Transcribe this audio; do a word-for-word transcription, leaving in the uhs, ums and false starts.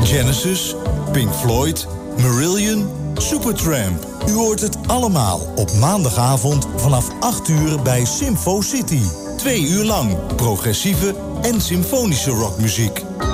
Genesis, Pink Floyd, Marillion, Supertramp. U hoort het allemaal op maandagavond vanaf acht uur bij Symfo City. Twee uur lang progressieve en symfonische rockmuziek.